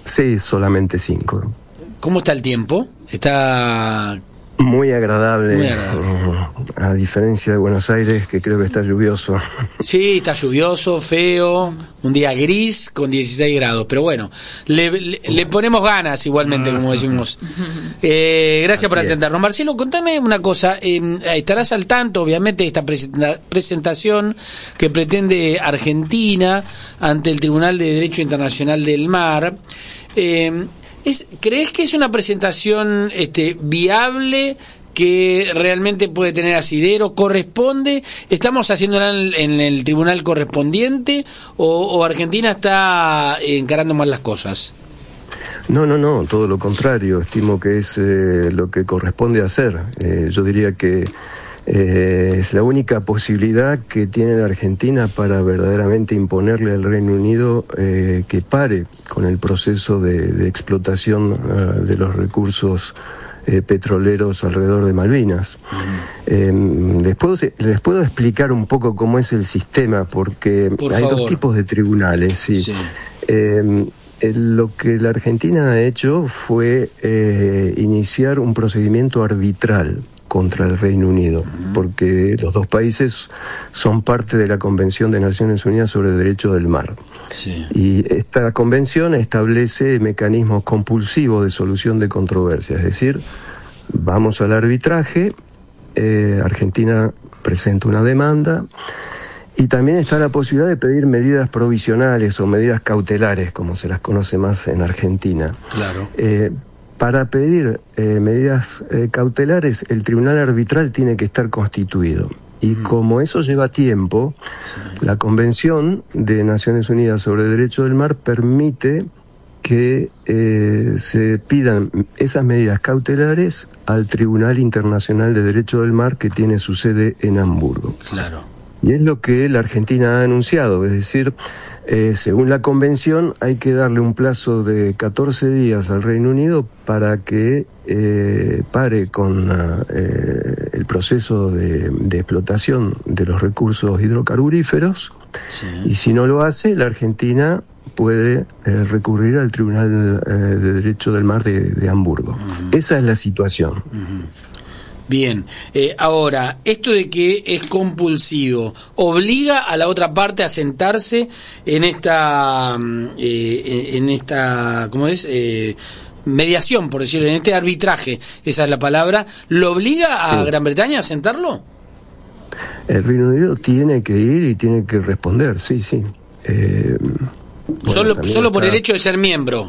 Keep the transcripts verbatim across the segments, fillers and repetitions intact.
Sí, solamente cinco. ¿Cómo está el tiempo? Está... Muy agradable, Muy agradable. A diferencia de Buenos Aires, que creo que está lluvioso. Sí, está lluvioso, feo, un día gris con dieciséis grados, pero bueno, le, le, le ponemos ganas igualmente, como decimos. Eh, gracias Así por atendernos. Es. Marcelo, contame una cosa, eh, estarás al tanto, obviamente, de esta presenta- presentación que pretende Argentina ante el Tribunal de Derecho Internacional del Mar. Eh, Es, ¿Crees que es una presentación este, viable, que realmente puede tener asidero? ¿Corresponde? ¿Estamos haciéndola en, en el tribunal correspondiente o, o Argentina está encarando mal las cosas? No, no, no, todo lo contrario. Estimo que es eh, lo que corresponde hacer. Eh, yo diría que Eh, es la única posibilidad que tiene la Argentina para verdaderamente imponerle al Reino Unido eh, que pare con el proceso de, de explotación uh, de los recursos eh, petroleros alrededor de Malvinas. Uh-huh. Eh, les, puedo, les puedo explicar un poco cómo es el sistema, porque Por hay favor. dos tipos de tribunales. Sí. Sí. Eh, Lo que la Argentina ha hecho fue eh, iniciar un procedimiento arbitral contra el Reino Unido, uh-huh. porque los dos países son parte de la Convención de Naciones Unidas sobre el Derecho del Mar. Sí. Y esta convención establece mecanismos compulsivos de solución de controversias, es decir, vamos al arbitraje, eh, Argentina presenta una demanda, y también está la posibilidad de pedir medidas provisionales o medidas cautelares, como se las conoce más en Argentina. Claro. Eh, para pedir eh, medidas eh, cautelares, el tribunal arbitral tiene que estar constituido. Y mm. como eso lleva tiempo, sí. la Convención de Naciones Unidas sobre el Derecho del Mar permite que eh, se pidan esas medidas cautelares al Tribunal Internacional de Derecho del Mar, que tiene su sede en Hamburgo. Claro. Y es lo que la Argentina ha anunciado, es decir, eh, según la convención hay que darle un plazo de catorce días al Reino Unido para que eh, pare con uh, eh, el proceso de, de explotación de los recursos hidrocarburíferos, sí. y si no lo hace, la Argentina puede eh, recurrir al Tribunal eh, de Derecho del Mar de, de Hamburgo. Uh-huh. Esa es la situación. Uh-huh. Bien, eh, ahora, esto de que es compulsivo, ¿obliga a la otra parte a sentarse en esta, eh, en esta, ¿cómo es? Eh, mediación, por decirlo, en este arbitraje, esa es la palabra, ¿lo obliga a sí. Gran Bretaña a sentarlo? El Reino Unido tiene que ir y tiene que responder, sí, sí. Eh, bueno, solo solo está... por el hecho de ser miembro.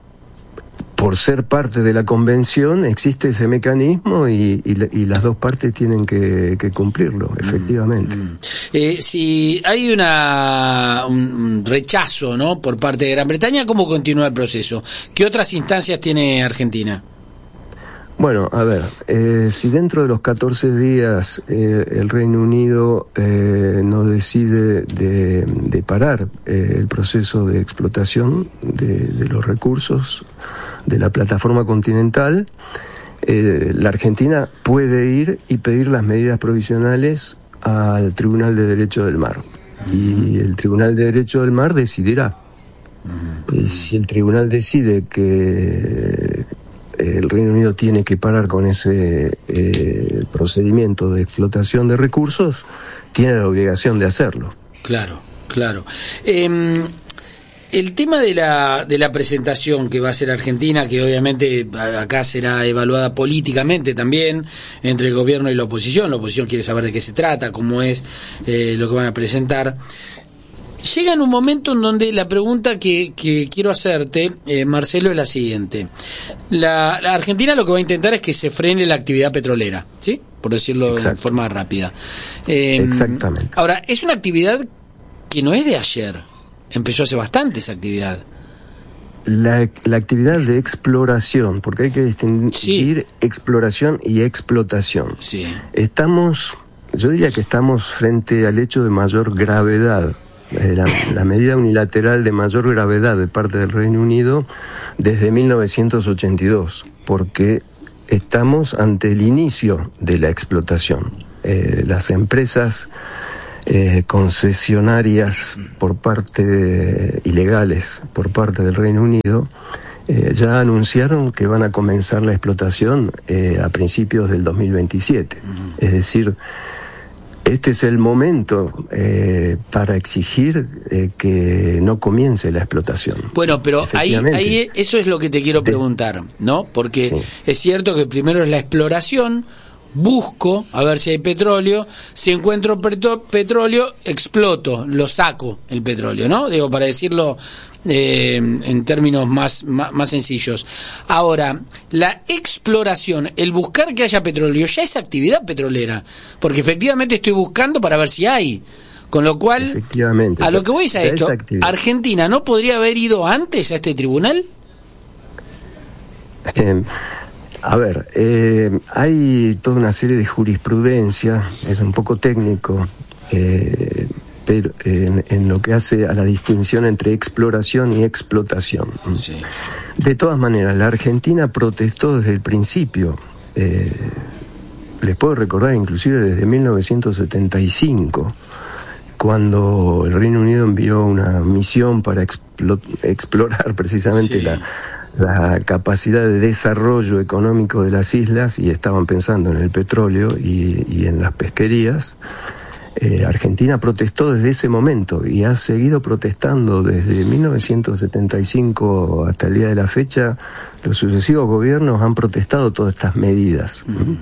Por ser parte de la convención existe ese mecanismo y, y, y las dos partes tienen que, que cumplirlo, efectivamente. Mm, mm. Eh, si hay una un, un rechazo, ¿no?, por parte de Gran Bretaña, ¿cómo continúa el proceso? ¿Qué otras instancias tiene Argentina? Bueno, a ver, eh, si dentro de los catorce días eh, el Reino Unido eh, no decide de, de parar eh, el proceso de explotación de, de los recursos de la plataforma continental, eh, la Argentina puede ir y pedir las medidas provisionales al Tribunal de Derecho del Mar. Uh-huh. Y el Tribunal de Derecho del Mar decidirá. Uh-huh. Y si el tribunal decide que el Reino Unido tiene que parar con ese eh, procedimiento de explotación de recursos, tiene la obligación de hacerlo. Claro, claro. Eh, el tema de la de la presentación que va a hacer Argentina, que obviamente acá será evaluada políticamente también entre el gobierno y la oposición. La oposición quiere saber de qué se trata, cómo es eh, lo que van a presentar. Llega en un momento en donde la pregunta que, que quiero hacerte, eh, Marcelo, es la siguiente. La, la Argentina lo que va a intentar es que se frene la actividad petrolera, ¿sí? Por decirlo Exacto. de forma rápida. Eh, Exactamente. Ahora, es una actividad que no es de ayer. Empezó hace bastante esa actividad. La, la actividad de exploración, porque hay que distinguir sí. exploración y explotación. Sí. Estamos, yo diría que estamos frente al hecho de mayor gravedad. La, la medida unilateral de mayor gravedad de parte del Reino Unido desde mil novecientos ochenta y dos, porque estamos ante el inicio de la explotación. Eh, las empresas eh, concesionarias por parte de, ilegales por parte del Reino Unido, eh, ya anunciaron que van a comenzar la explotación eh, a principios del dos mil veintisiete. Uh-huh. Es decir, este es el momento eh, para exigir eh, que no comience la explotación. Bueno, pero ahí, ahí eso es lo que te quiero preguntar, ¿no? Porque sí, es cierto que primero es la exploración, busco a ver si hay petróleo, si encuentro petro- petróleo, exploto, lo saco el petróleo, ¿no? Digo, para decirlo eh, en términos más, más, más sencillos. Ahora, la exploración, el buscar que haya petróleo, ya es actividad petrolera, porque efectivamente estoy buscando para ver si hay. Con lo cual, a lo que voy es a esto, ¿Argentina no podría haber ido antes a este tribunal? Eh, A ver, eh, hay toda una serie de jurisprudencia, es un poco técnico, eh, pero en, en lo que hace a la distinción entre exploración y explotación. Sí. De todas maneras, la Argentina protestó desde el principio. Eh, les puedo recordar inclusive desde mil novecientos setenta y cinco, cuando el Reino Unido envió una misión para explo- explorar precisamente sí. la... la capacidad de desarrollo económico de las islas, y estaban pensando en el petróleo y, y en las pesquerías. Eh, Argentina protestó desde ese momento y ha seguido protestando desde mil novecientos setenta y cinco hasta el día de la fecha. Los sucesivos gobiernos han protestado todas estas medidas. Mm.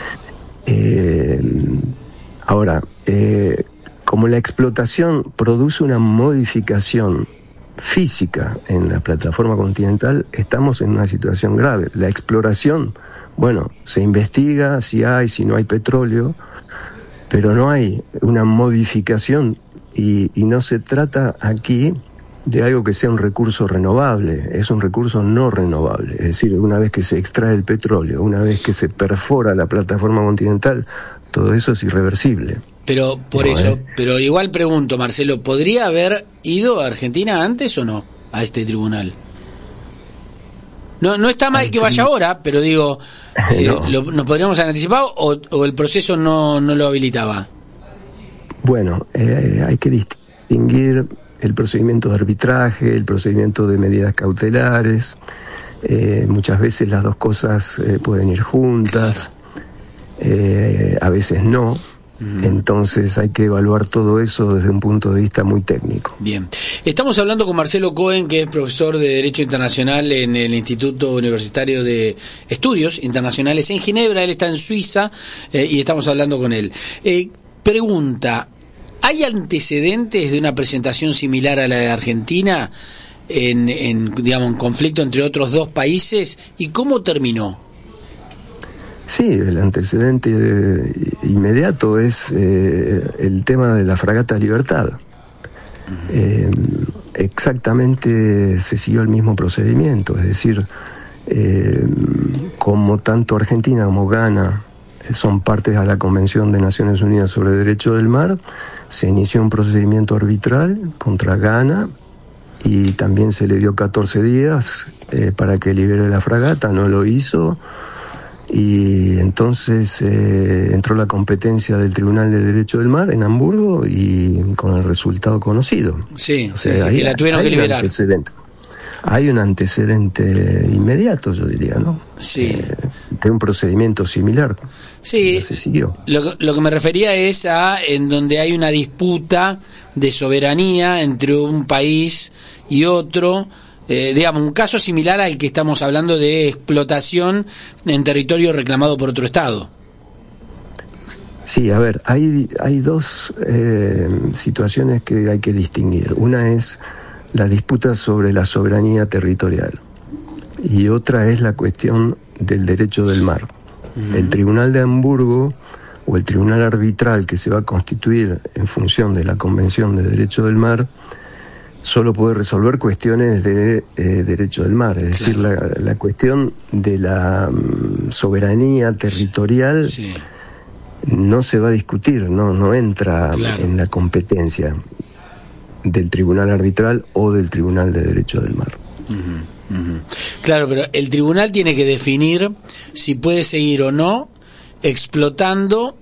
Eh, ahora, eh, como la explotación produce una modificación física en la plataforma continental, estamos en una situación grave. La exploración, bueno, se investiga si hay, si no hay petróleo, pero no hay una modificación y, y no se trata aquí de algo que sea un recurso renovable, es un recurso no renovable. Es decir, una vez que se extrae el petróleo, una vez que se perfora la plataforma continental, todo eso es irreversible. Pero por no, eso, eh. pero igual pregunto, Marcelo, ¿podría haber ido a Argentina antes o no a este tribunal? No, no está mal que vaya ahora, pero digo, eh, no. lo, ¿nos podríamos haber anticipado o, o el proceso no, no lo habilitaba? Bueno, eh, hay que distinguir el procedimiento de arbitraje, el procedimiento de medidas cautelares. Eh, muchas veces las dos cosas eh, pueden ir juntas, eh, a veces no. Entonces hay que evaluar todo eso desde un punto de vista muy técnico. Bien, estamos hablando con Marcelo Cohen, que es profesor de Derecho Internacional en el Instituto Universitario de Estudios Internacionales en Ginebra. Él está en Suiza eh, y estamos hablando con él. Eh, pregunta, ¿hay antecedentes de una presentación similar a la de Argentina en, en digamos, en conflicto entre otros dos países? ¿Y cómo terminó? Sí, el antecedente eh, inmediato es eh, el tema de la fragata Libertad. Uh-huh. Eh, exactamente se siguió el mismo procedimiento, es decir, eh, como tanto Argentina como Ghana son partes a la Convención de Naciones Unidas sobre el Derecho del Mar, se inició un procedimiento arbitral contra Ghana y también se le dio catorce días eh, para que libere la fragata, no lo hizo. Y entonces eh, entró la competencia del Tribunal de Derecho del Mar en Hamburgo y con el resultado conocido. Sí, o sea, sí, sí, que la tuvieron que liberar. Hay un antecedente inmediato, yo diría, ¿no? Sí. Eh, de un procedimiento similar. Sí. Se siguió. Lo, lo que me refería es a en donde hay una disputa de soberanía entre un país y otro. Eh, digamos, un caso similar al que estamos hablando de explotación en territorio reclamado por otro Estado. Sí, a ver, hay, hay dos eh, situaciones que hay que distinguir. Una es la disputa sobre la soberanía territorial y otra es la cuestión del derecho del mar. Uh-huh. El Tribunal de Hamburgo o el Tribunal Arbitral que se va a constituir en función de la Convención de Derecho del Mar solo puede resolver cuestiones de eh, derecho del mar, es decir, claro. la, la cuestión de la um, soberanía territorial sí. no se va a discutir, no, no entra claro. en la competencia del Tribunal Arbitral o del Tribunal de Derecho del Mar. Uh-huh, uh-huh. Claro, pero el tribunal tiene que definir si puede seguir o no explotando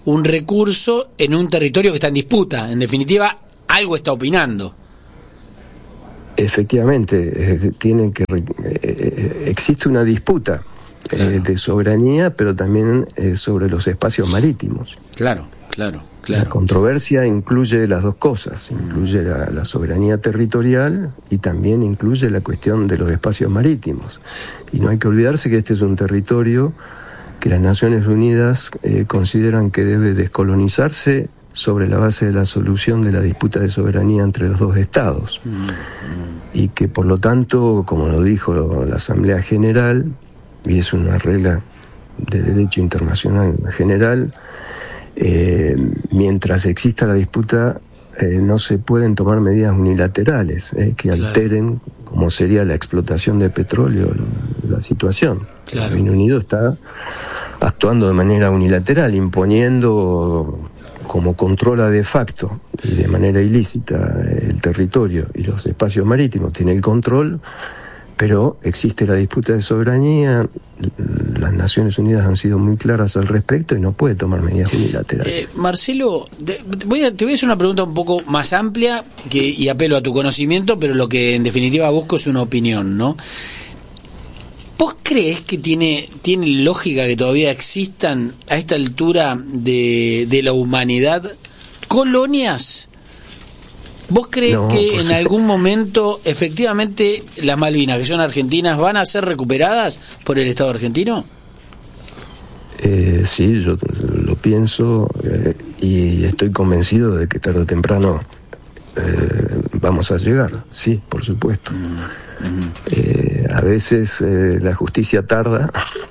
un recurso en un territorio que está en disputa. En definitiva, algo está opinando. Efectivamente, eh, tienen que eh, existe una disputa claro. eh, de soberanía, pero también eh, sobre los espacios marítimos. Claro, claro, claro. La controversia incluye las dos cosas, incluye la, la soberanía territorial y también incluye la cuestión de los espacios marítimos. Y no hay que olvidarse que este es un territorio que las Naciones Unidas eh, consideran que debe descolonizarse sobre la base de la solución de la disputa de soberanía entre los dos estados. Mm, mm. Y que por lo tanto, como lo dijo la Asamblea General, y es una regla de derecho internacional general, eh, mientras exista la disputa eh, no se pueden tomar medidas unilaterales eh, que claro. alteren, como sería la explotación de petróleo, la, la situación. Claro. El Reino Unido está actuando de manera unilateral, imponiendo como controla de facto y de manera ilícita el territorio y los espacios marítimos, tiene el control, pero existe la disputa de soberanía. Las Naciones Unidas han sido muy claras al respecto y no puede tomar medidas unilaterales. Eh, Marcelo, te voy, a, te voy a hacer una pregunta un poco más amplia que, y apelo a tu conocimiento, pero lo que en definitiva busco es una opinión, ¿no? ¿Vos crees que tiene tiene lógica que todavía existan a esta altura de, de la humanidad colonias? ¿Vos crees no, que pues en sí. algún momento efectivamente las Malvinas, que son argentinas, van a ser recuperadas por el Estado argentino? Eh, sí, yo lo pienso eh, y estoy convencido de que tarde o temprano eh, vamos a llegar, sí, por supuesto. Mm. Eh, a veces eh, la justicia tarda,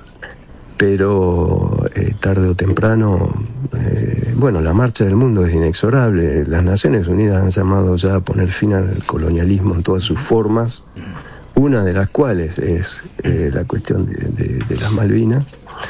pero eh, tarde o temprano, eh, bueno, la marcha del mundo es inexorable. Las Naciones Unidas han llamado ya a poner fin al colonialismo en todas sus formas, una de las cuales es eh, la cuestión de, de, de las Malvinas.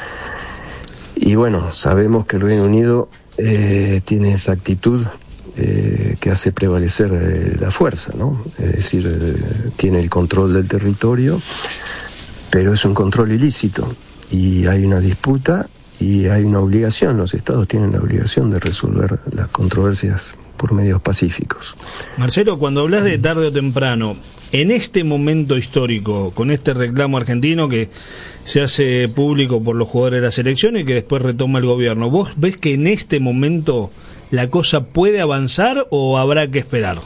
Y bueno, sabemos que el Reino Unido eh, tiene esa actitud Eh, que hace prevalecer eh, la fuerza, ¿no? Es decir, eh, tiene el control del territorio, pero es un control ilícito y hay una disputa y hay una obligación. Los estados tienen la obligación de resolver las controversias por medios pacíficos. Marcelo, cuando hablas de tarde o temprano, en este momento histórico, con este reclamo argentino que se hace público por los jugadores de la selección y que después retoma el gobierno, ¿vos ves que en este momento la cosa puede avanzar o habrá que esperar?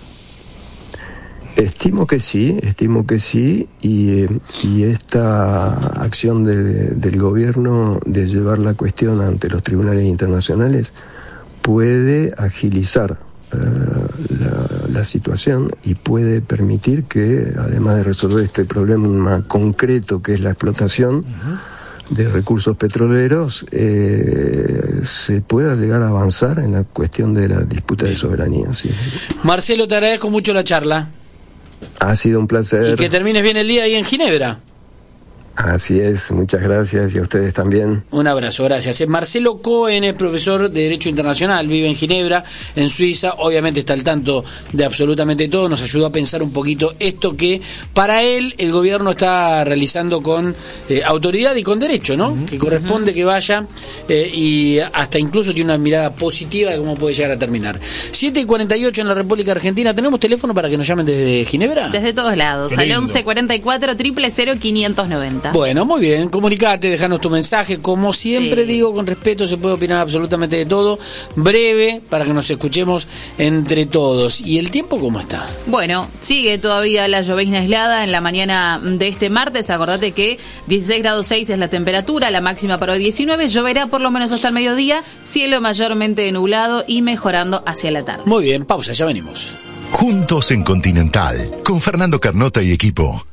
Estimo que sí, estimo que sí, y, y esta acción de, del gobierno de llevar la cuestión ante los tribunales internacionales puede agilizar uh, la, la situación y puede permitir que, además de resolver este problema concreto que es la explotación uh-huh. de recursos petroleros, eh, se pueda llegar a avanzar en la cuestión de la disputa de soberanía. Sí. Marcelo, te agradezco mucho la charla. Ha sido un placer. Y que termines bien el día ahí en Ginebra. Así es, muchas gracias y a ustedes también. Un abrazo, gracias. Marcelo Cohen es profesor de Derecho Internacional, vive en Ginebra, en Suiza, obviamente está al tanto de absolutamente todo, nos ayudó a pensar un poquito esto que para él el gobierno está realizando con eh, autoridad y con derecho, ¿no? Uh-huh. Que corresponde uh-huh. que vaya eh, y hasta incluso tiene una mirada positiva de cómo puede llegar a terminar. siete y cuarenta y ocho en la República Argentina, ¿tenemos teléfono para que nos llamen desde Ginebra? Desde todos lados, al once cuarenta y cuatro, cero cero cero, quinientos noventa. Bueno, muy bien, comunicate, dejanos tu mensaje, como siempre sí. digo, con respeto, se puede opinar absolutamente de todo, breve, para que nos escuchemos entre todos. ¿Y el tiempo cómo está? Bueno, sigue todavía la llovizna aislada en la mañana de este martes, acordate que dieciséis grados seis es la temperatura, la máxima para hoy diecinueve, lloverá por lo menos hasta el mediodía, cielo mayormente nublado y mejorando hacia la tarde. Muy bien, pausa, ya venimos. Juntos en Continental, con Fernando Carnota y equipo.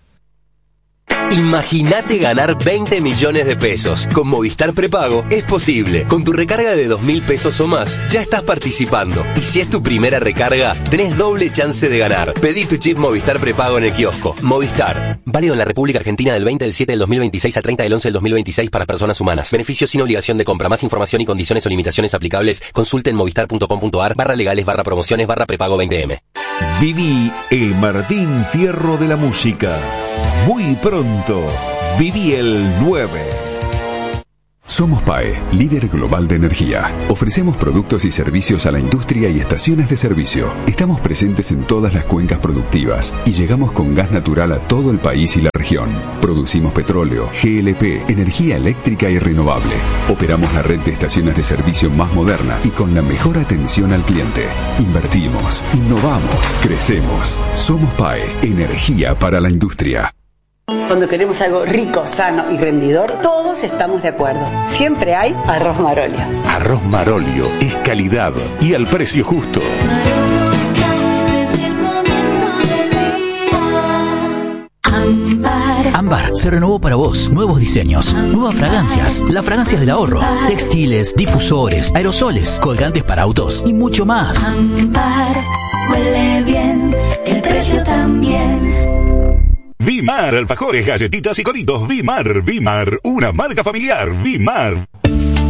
Imagínate ganar veinte millones de pesos. Con Movistar Prepago es posible. Con tu recarga de dos mil pesos o más, ya estás participando. Y si es tu primera recarga, tenés doble chance de ganar. Pedí tu chip Movistar Prepago en el kiosco. Movistar. Válido en la República Argentina del veinte del siete del dos mil veintiséis al treinta del once del dos mil veintiséis para personas humanas. Beneficios sin obligación de compra. Más información y condiciones o limitaciones aplicables. Consulte en movistar.com.ar barra legales barra promociones barra prepago veinte eme. Viví el Martín Fierro de la música. Muy pronto, viví el nueve. Somos P A E, líder global de energía. Ofrecemos productos y servicios a la industria y estaciones de servicio. Estamos presentes en todas las cuencas productivas y llegamos con gas natural a todo el país y la región. Producimos petróleo, G L P, energía eléctrica y renovable. Operamos la red de estaciones de servicio más moderna y con la mejor atención al cliente. Invertimos, innovamos, crecemos. Somos P A E, energía para la industria. Cuando queremos algo rico, sano y rendidor, todos estamos de acuerdo. Siempre hay arroz Marolio. Arroz Marolio es calidad y al precio justo. Ámbar se renovó para vos. Nuevos diseños, nuevas fragancias, las fragancias del ahorro, textiles, difusores, aerosoles, colgantes para autos y mucho más. Ámbar huele bien, el precio también. Vimar, alfajores, galletitas y coritos. Vimar, Vimar, una marca familiar. Vimar.